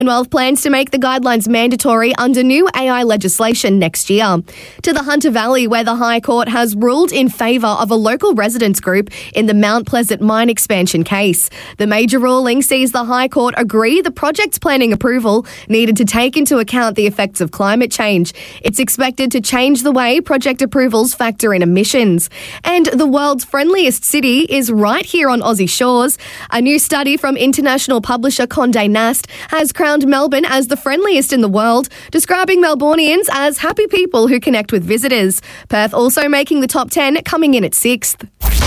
Commonwealth plans to make the guidelines mandatory under new AI legislation next year. To the Hunter Valley, where the High Court has ruled in favour of a local residents group in the Mount Pleasant mine expansion case. The major ruling sees the High Court agree the project's planning approval needed to take into account the effects of climate change. It's expected to change the way project approvals factor in emissions. And the world's friendliest city is right here on Aussie shores. A new study from international publisher Condé Nast has crowned Melbourne as the friendliest in the world, describing Melbournians as happy people who connect with visitors. Perth also making the top 10, coming in at 6th.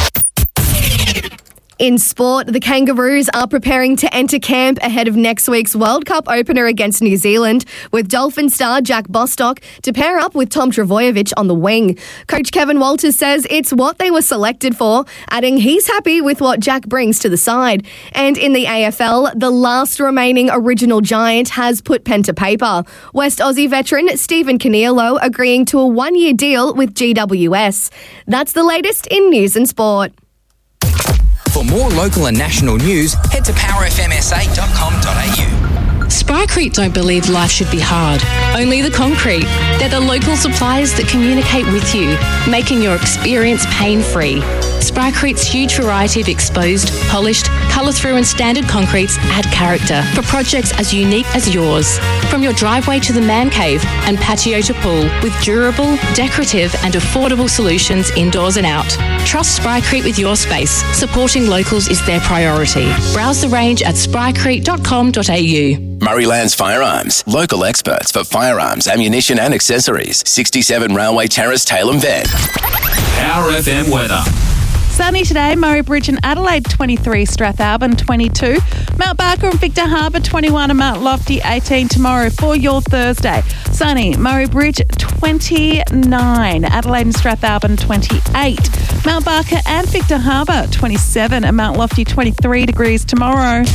In sport, the Kangaroos are preparing to enter camp ahead of next week's World Cup opener against New Zealand, with Dolphin star Jack Bostock to pair up with Tom Trbojevic on the wing. Coach Kevin Walters says it's what they were selected for, adding he's happy with what Jack brings to the side. And in the AFL, the last remaining original giant has put pen to paper. West Aussie veteran Stephen Caniello agreeing to a one-year deal with GWS. That's the latest in news and sport. For more local and national news, head to powerfmsa.com.au. Sprycrete don't believe life should be hard, only the concrete. They're the local suppliers that communicate with you, making your experience pain-free. Sprycrete's huge variety of exposed, polished, colour-through and standard concretes add character for projects as unique as yours. From your driveway to the man cave and patio to pool, with durable, decorative and affordable solutions indoors and out. Trust Sprycrete with your space. Supporting locals is their priority. Browse the range at sprycrete.com.au. Murraylands Firearms, local experts for firearms, ammunition and accessories. 67 Railway Terrace, Tailem Van. Power FM weather. Sunny today, Murray Bridge and Adelaide 23, Strathalbyn 22, Mount Barker and Victor Harbour 21 and Mount Lofty 18 tomorrow for your Thursday. Sunny, Murray Bridge 29, Adelaide and Strathalbyn 28, Mount Barker and Victor Harbour 27 and Mount Lofty 23 degrees tomorrow.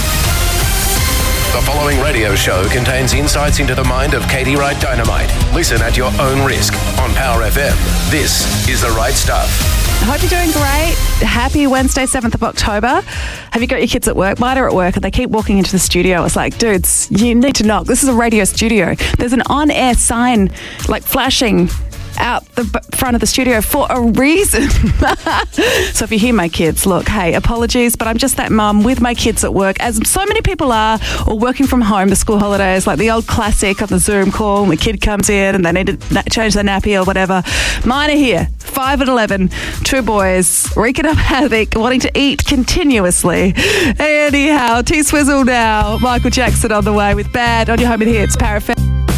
The following radio show contains insights into the mind of Katie Wright Dynamite. Listen at your own risk on Power FM. This is The Right Stuff. I hope you're doing great. Happy Wednesday, 7th of October. Have you got your kids at work? Mine are at work and they keep walking into the studio. It's like, dudes, you need to knock. This is a radio studio. There's an on-air sign like flashing out the front of the studio for a reason. So if you hear my kids, look, hey, apologies, but I'm just that mum with my kids at work, as so many people are, or working from home, the school holidays, like the old classic of the Zoom call, and the kid comes in and they need to change their nappy or whatever. Mine are here, 5 and 11, two boys, wreaking up havoc, wanting to eat continuously. Anyhow, T-Swizzle now, Michael Jackson on the way with Bad on your home and here. It's Power FM.